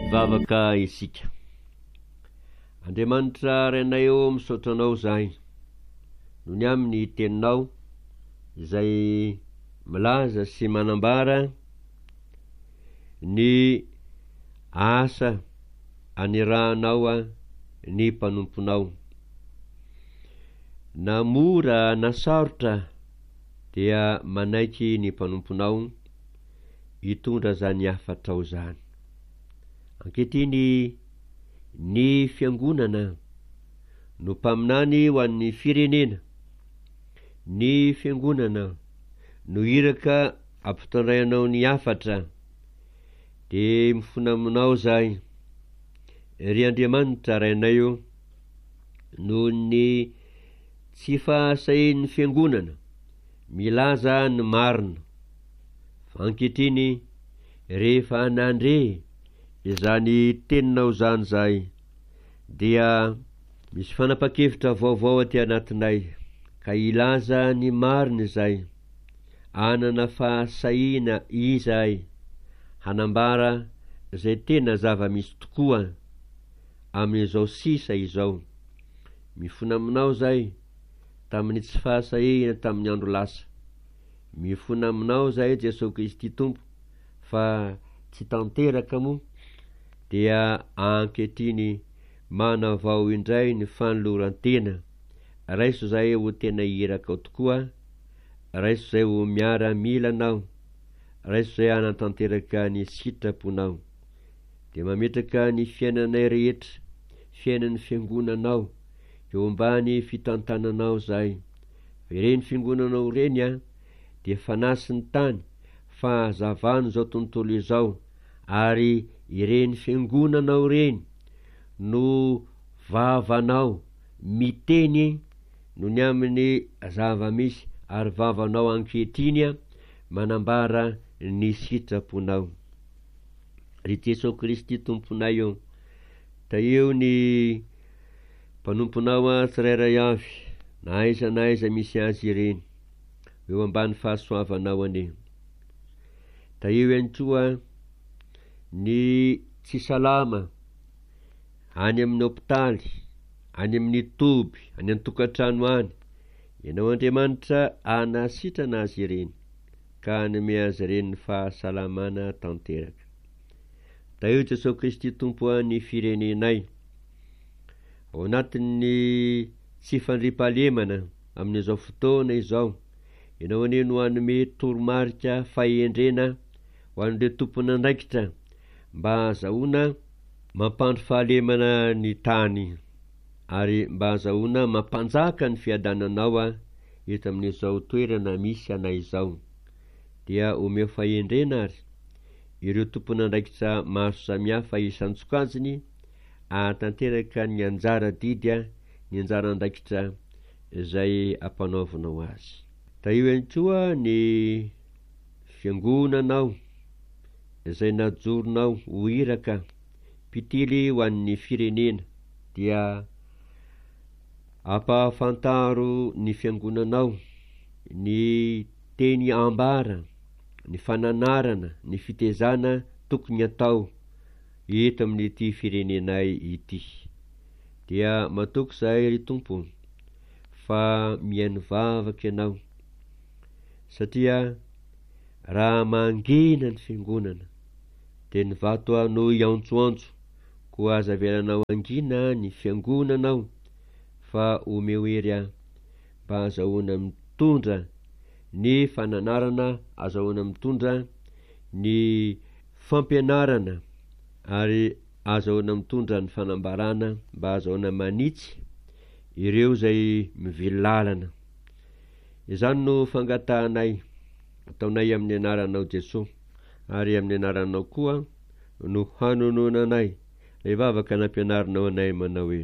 mivavaka isika. Andriamanitra rainay eo misaotra anao zahay noho ny amin'ny teninao izay milaza sy manambara ny asa anirahanao ny mpanomponao. Na mora na sarotra dia manaiky ny mpanomponao hitondra zany afatrao zany. Ankehitriny ny fiangonana no mpaminany ho an'ny firenena, ny fiangonana no iraka ampitondrainao ny afatra, de mifona aminao zahay ry Andriamanitra rainay eo noho ny tsy fahasahin'ny fiangonana milaza ny marina. Ankehitriny rehefa nandre izany teninao zany zahay dia misy fanapa-kevitra vaovao aty anatinay ka ilaza ny marina zay, anana fahasahina izay hanambara zay tena zava-misy tokoa amin'izao sisa izao. Mifona aminao zay tamin'ny tsy fahasahina tamin'ny andro lasa. Mifona aminao zay Jesosy Kristy Tompo fa tsy tanteraka mo dia ankehitriny manavao indray ny fanoloran-tena. Raiso zay ho tena iraka tokoa, raiso zay ho miara milanao, raiso zay anatanteraka ny sitraponao, de mametraka ny fiainanay rehetra, fiainan'ny fiangonanao eo ambany fitantananao zay. Ireny fiangonanao reny de fanasin'ny tany fahazavany zao tontolo izao, ary ireny fiangonanao reny no vavanao miteny no ny amin'ny zava-misy, ary vavanao ankehitriny manambara ny sitraponao. Ry Jesosy Kristy tomponay eo, ta eo ny mpanomponao tsirairay avy, na aiza na aiza misy azy ireny eo ambany fahasoavanao ane. Ta eo ihany koa ny tsy salama any amin'ny hopitaly, any amin'ny toby, any an-tokatrano any. Ianao Andriamanitra anasitrana azy ireny ka anome azy ireny ny fahasalamana tanteraka. Ta eo Jesosy Kristy Tompo ny firenenay ao anatin'ny tsy fandriampahalemana amin'izao fotoana izao. Ianao ane no anome toromarika fahendrena ho an'ireo tompona andraikitra mba azahoana mampandro fahalemana ny tany, ary mba azahoana mampanjaka ny fiadananao eto amin'izao toerana misy anay izao. Dia omeo fahendrena ary ireo tompona andraikitra maro samihafa isan-tsokajiny atanteraka ny anjara didy, ny anjara andraikitra izay ampanaovanao azy. Ta io ihany koa ny fiangonanao izay najoronao ho iraka mpitily ho an'ny firenena, dia ampahafantaro ny fiangonanao ny teny ambara, ny fananarana, ny fitezana tokony atao eto amin'ity firenenay ity. Dia matoky zahay ry Tompo fa mihaino vavaka ianao, satria raha mangina ny fiangonana de ny vato no iantsoantso, ko aza velanao angina ny fiangonanao fa omeo hery mba azahoana mitondra ny fananarana, azahoana mitondra ny fampianarana, ary azahoana mitondra ny fanambarana, mba azahoana manitsy ireo zay mively lalana. Izany no fangatahanay, ataonay amin'ny anaranao Jesosy, ary amin'ny anaranao koa no hanononanay le vavaka nampianarinao anay manao hoe